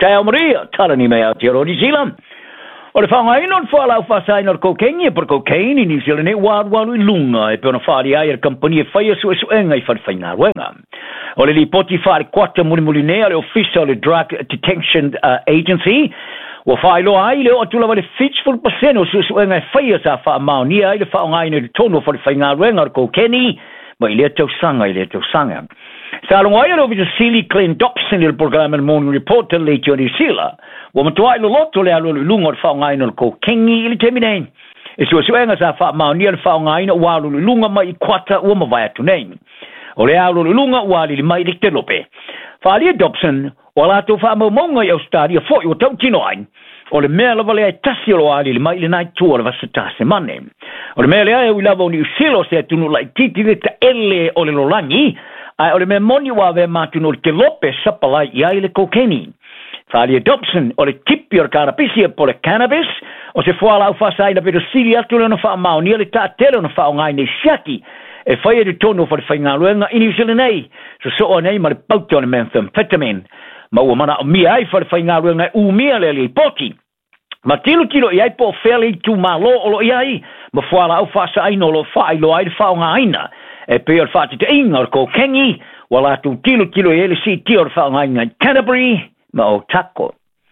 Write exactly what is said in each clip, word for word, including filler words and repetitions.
Teo Maria, Talani mea Tiro New Zealand. O le whaongai non whalau whasain or cocaine, per cocaine in New Zealand, e wad walu I lunga, e pēna whaari ai ar company e whaia su e su enga I whawhainga wenga. O le li poti whaari kwata muli muli nea, le official le Drug Detection uh, Agency, wa whailo ai le o atula wale fifty percent o su su enga e whaia sa wha maoni ai le whaongai ne tono whawhainga wenga ar cocaine, ma I le tau sanga, I le tau sanga. Sa longa ia over the Sealy Glenn Dobson il programma Morning Report le Johnny Sila. Wa matua lo lotto le alo lungo fa ngai no ko kengi il temine. E so so nga sa fa ma ni al fa ngai no wa lo lunga mai kwata o ma vai tu nei. O le alo lunga wa li mai dik te lope. Fa li Dobson wala to fa mo monga yo stadia fo yo tau tinoin. O le mele vale tasilo ali le mai le nai tour va se tase mane. O le mele ai ula vo ni silo se tu no like titi te ele o le lolangi. Ai o le me moni wa ve matu no te lope sapala ia le cocaine. Falia Dobson o le tipi o carapisia po le cannabis o se fuala au fasai na pero siri atu le no fa mau ni le ta tele no fa ngai ne shaki e fai de tono for fainga luenga in New Zealand nei so so o nei ma le pauto le methamphetamine ma o mana mi ai for fainga luenga u mi le le poti ma tilo tilo ia po feli tu malo o lo ia ma fuala au fasai no lo fai lo ai fa ngai na e pe o fati te inga ko kengi wala tu tilo tilo ele si tio fa ngai Canterbury ma o tako.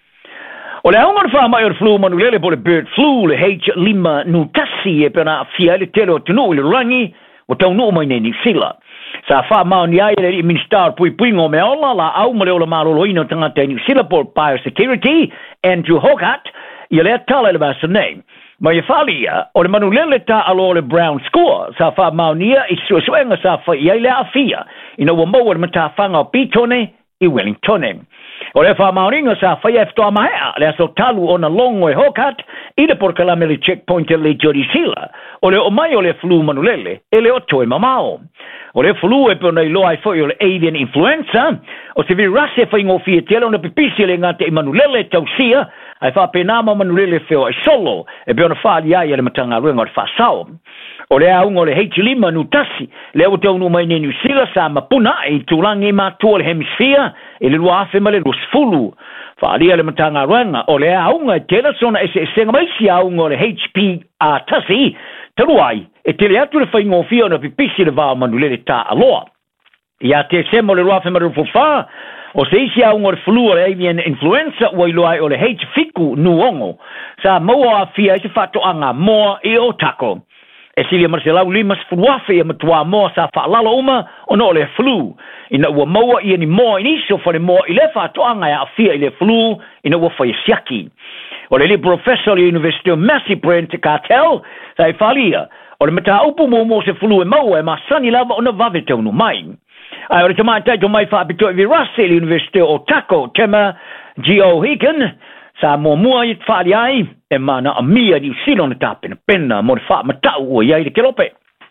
O le aunga wha mai o flu manu lele po le bird flu le H five nutasi e pena fia le tele o tunu le rangi o tau nuu mai nei sila. Sa wha mao ni ai le ministar pui pui ngō me ola la au ma le ola marolo ino tangata New Zealand po biosecurity Andrew Hogarth i le tala le basa nei. Ma ia whalia, o le manu lele ta alo le Brown Score, sa wha mao nia i suasuenga sa wha i le awhia, ina wa maua le mata whanga o Pitone i Wellington. O le wha maoringa sa whai eftoa mahea, le aso talu o na longo e hokat, i le porkalame le checkpoint e le Jody Sila, o le o mai o le flu manulele, e le oto e mamao. O le flu e pona i loa i fwoi o le avian influenza, o se vi rase whai ngō fia tele o na pipisi le ngate i manulele tausia, ai wha penama manulele feo e solo, e peona whaali ai e le matanga ruenga o le whasao. O le aunga o le H five nutasi, le au taunu mai ne New Zealand sa mapuna e tulangi matua le hemisfea, e le lua afe ma le lusfulu. Whaalia le matanga ruenga, o le aunga e tela sona e se e senga mai si aunga o le H P a tasi, taluai, e tele atu le whaingofia na pipisi le vāo manulele ta aloa. Ia te semo le lua afe ma le rufufa, o se isi aunga o le flu o le avian influenza ua iloai o le H fiku nuongo, sa maua a fia e se whatoanga moa i o tako. E silia marselau limas fuafe e matua moa sa whaalala uma o no le flu. Ina ua maua i ni moa iniso fale moa i le whatoanga e a fia i le flu ina ua whaiasiaki. O le li professor i University of Massey Brent Cartel sa e whalia o le mata upu mo mo se flu e maua e masani lava o na vave te unu mai. Ai o le tamai taito mai whaapito i virase i University o Tako tema G O Hicken sa mo mua i whaari ai e mana a mia di sino na tapena pena mo fa matau o ia i ke lope.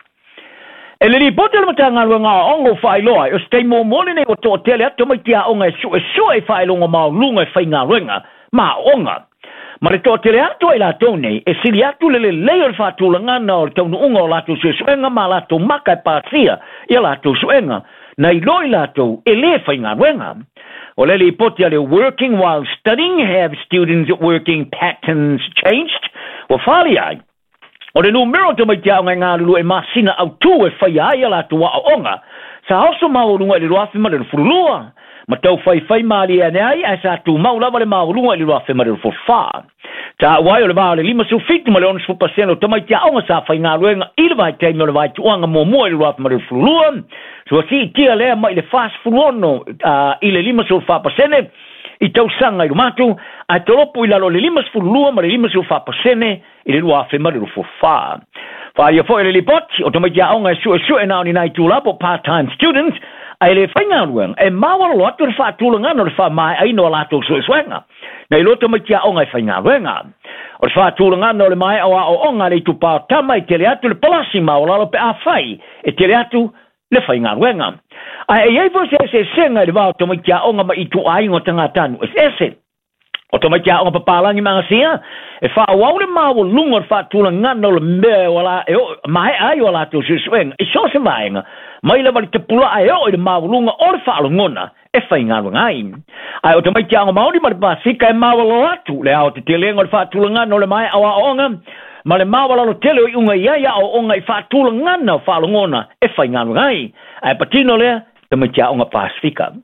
E le li pote le matanga luenga ongo whailoa o stei mo mole ne o to tele ato mai tia onga e su e su e whailonga mao lunga e whainga luenga ma onga. Ma le to tele ato e la tone e sili atu le le leo le whatula ngana o le taunu unga o lato su suenga ma lato maka e pātia i lato suenga na i loi lato e le whainga luenga. O le li poti ale working while studying, have students working patterns changed? O whali ai. O le numero to mai tia o ngai ngā lulu e masina au tū e whai ai ala tua o onga. Sa hauso maurunga e li roafi ma le furulua. Ma tau whai whai maari ane ai, ai sa tū maulava le maurunga e li roafi ma le furwha. Ta wai o le vāo le lima su fitu ma le onu su paseno to mai tia onga sa whai ngā ruenga i le vai teimi o le vai tuanga mo mua i li roafi ma le furulua. So si tia lea mai le fast fulono uh, i le lima su whapasene i tau sanga i rumatu a te lopo i lalo le lima su fulua ma le lima su whapasene i le lua whema le rufo wha. Wha ia fo e le lipoti o tamai kia onga e su e su e nao ni nai tūlapo part-time students a e le whainga ruang e mawara lo atu le wha tūlanga no le wha mai ai no lato su e suenga. Na i loto mai kia onga e whainga ruanga. O le wha tūlanga no le mai awa o onga le tu pao tamai te le atu le palasi mao lalo pe a whai e te le atu le whainga ruenga. Ai e ei fo se se senga le vao tomai kia onga ma i tu ai ngo tanga tanu es ese. O tomai kia onga papalangi manga sia e wha awau le mawo lunga wha tula ngana le mea wala e o mahe ai wala tu su suenga e so se vaenga mai le wali te pula ai o le mawo lunga o le wha alongona e whainga ruenga ai. ai o te mai te anga maori ma le Pasifika e mawalo atu le au te te lenga o le whaatulanga no le mai awa onga ma le mawala lo tele o i unga iaia o onga i whaatulanga na whaalongona e whai nganu ngai ai patino lea te mai te onga Pasifika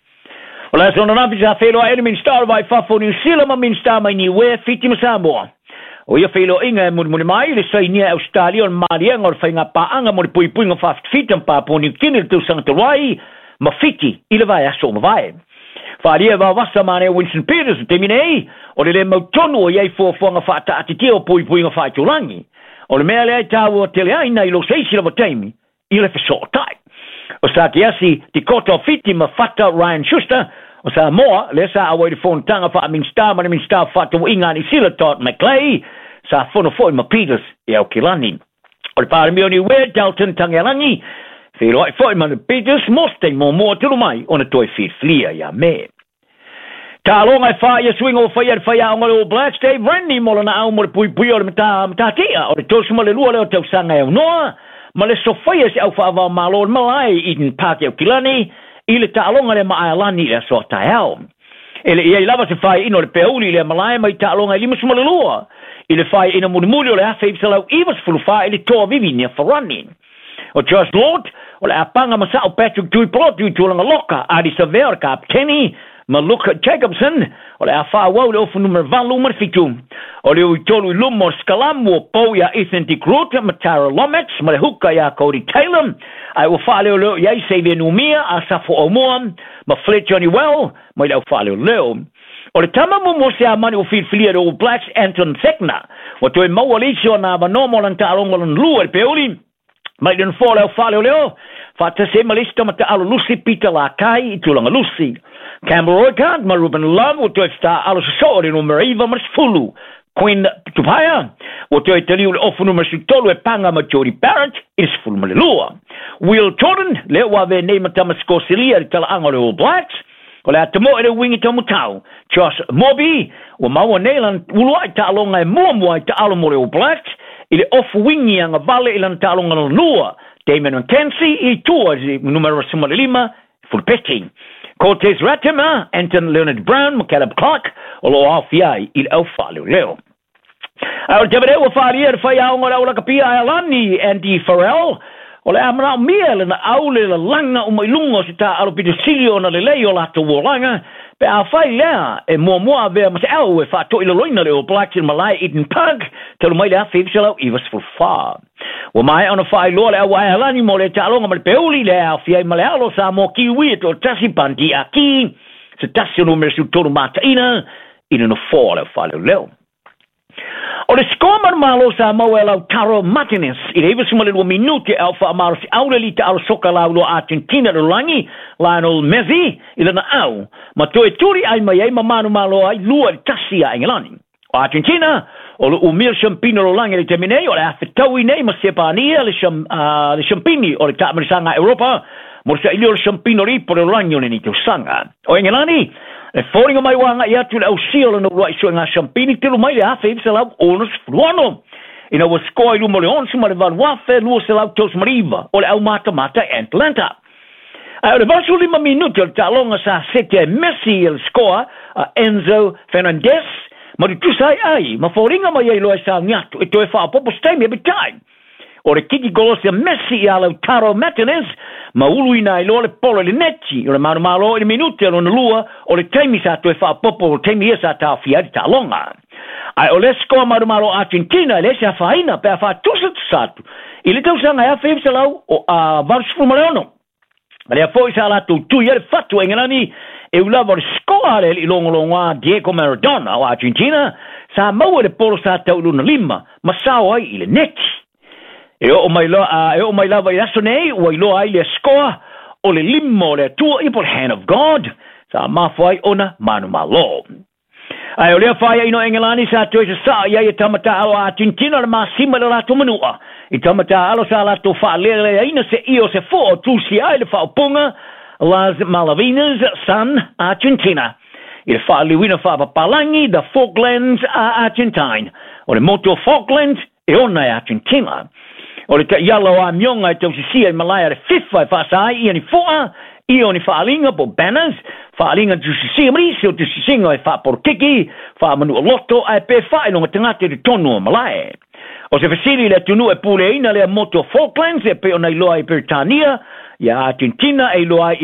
o le asona nafi sa wheloa ene min star vai whafo New Zealand ma min star mai ni wea fiti ma Samoa o ia whelo inga e muni muni mai le sainia Australia o Marianga o le whainga paanga mo le pui pui ngā whafit ang Papua New Guinea le tau sanga te wai ma fiti i le vai aso ma vai wharia wa wasa mane Winston Peters te minei o le le mautonu o iei fuafuanga whaata atitia o pui pui ngā whaitulangi o le mea lea tāua tele aina i lo seisi la wataimi i le whesoo tai o sa te asi te koto fiti ma whata Ryan Schuster o sa moa le sa awai le whontanga wha min star ma min star whata o inga ni sila Todd McClay sa whono foi ma Peters e au kilani o le pāramio ni Ware Dalton tangelangi Whiro ai foi man Peters moste mo mo tulu mai ona toi fit flia ya me. Ta longa fa ia swing o fa ia fa ia ngolo Black Stay Randy mo na au mo pui pui o mata mata tia o to mo le lua le o tau sanga e no ma le sofia se au fa va malo malai in park e kilani ile ta longa le ma alani e so ta au. Ele ia lava se fa ino le peuli le malai mai ta longa lima mo le lua. Ile fa ina mo mo le afa ibsala ibas fulu fa ile to vivi ne for running. O Josh Lord o le apanga masa o Patrick Tui Plotu tulanga loka Adi Saver kapteni ma Luke Jacobson o le afa wau le ofu numero valu marfitu o le uitolu lumo skalamu po ya Ethan DeGroot ma Tara Lomets ma le huka ya Cody Taylor ai o fale o leo ya Xavier Numia a Safo Omoa ma Fletch Johnny Well ma le o fale o leo o le tama mo mo se amani o filfilia o Blacks Anton Thekna o toi mawalisio na vanomo lan talongo lan lua le peoli mai den fole o fale o leo fata se malista mata alo Lucy Peter Lakai i tulanga Lucy Campbell Roykard ma Ruben Love o toi sta alo sasori no Mariva Marsfulu Queen Tupaya o toi tali o le ofu no Marsutolu e panga ma Jody Barrett is full malelua Will Jordan le wave ne mata maskosilia tala anga le All Blacks o le atamo e le wingi tamu tau Josh Moby o maua Neyland uluai ta alonga e mua mua i ta alo mo le All Blacks ile ofu wingi anga vale ilan ta alonga no lua Damon McKenzie i tua numero lima full petting Cortez Ratema Anton Leonard Brown Caleb Clark o lo afiai il aufalio leo au tabere o faria fai au ngora ola kapia alani Andy Farrell o le amra miel na aule la langa o mai lungo sita alo pidusilio na le leo la to wolanga pe a fai lea e mo mo ave mas au e fa to ilo loina le o Blacks in Malay Eden Park telo mai la fifselo ivas for far o mai ona fai lo le au alani mo le talonga mal peuli le a fai malalo sa mo kiwi to tasi pandi aki se tasi no mersu to mata ina ina no fall fa le leo o le skoma malo sa mo ela Taro Martinez i le ivas mo le minuti alfa amaro si auleli ta al soka la lo Argentina lo langi Lionel Messi ila na au ma to e turi ai mai ai manu malo ai lua tasi a England o Argentina o le umir champino lo langi le terminei o le afetawi nei ma sepania le cham le champini o le tamarisanga Europa mo se ilio champino ri por lo langi ni to sanga o England e falling mai wanga ia tu au seal no right so nga champini telu mai le afa se la onus fluano ina was score lu mo le on suma le van wafe lu se la tos mariva o le au mata mata Atlanta ai le vaso lima minuto ta longa sa sete Messi el score a Enzo Fernandez ma tu sai ai ma falling mai lo sa nyato e to e fa popo stem every time o le kiki golos e Messi e alo Taro Martinez ma ulu ina i lo le polo le netti o le manu malo i minuti alo na lua o le teimi sa to e fa popo o teimi e sa ta fia di ta longa ai o le sko manu malo Argentina le se fa ina pe fa tusa satu i le tau sanga e a fei se lau o a varsu maleono ma le a foi sa la tu tu ia le fatu e nganani e ula vor sko ale i longo longa Diego Maradona o Argentina sa mau le polo sa tau luna lima ma sao ai i le netti e o mai lo a e o mai lava ia sonei o ilo ai le score o le limo le tu i por hand of God sa ma foi ona manu malo ai o le fai ino Engelani sa tu sa ia ia tamata o Argentina ma sima la tu menua i tamata alo sa la tu fa le le ina se io se fo tu si ai le fa ponga Las Malvinas San Argentina il fa le wina fa palangi the Falklands a Argentine o le moto Falklands e ona Argentina o le yellow a mionga to si e malaya le FIFA fa sai i ni foa I o ni whaalinga po banners, whaalinga tu si simri, so tu si singa e wha por kiki, wha manu o loto, ai pe whaelonga tangate de tonu o malae. O se fasili le tunu e pule ina le moto Falklands, e pe o nei loa i Britania, ia Argentina e loa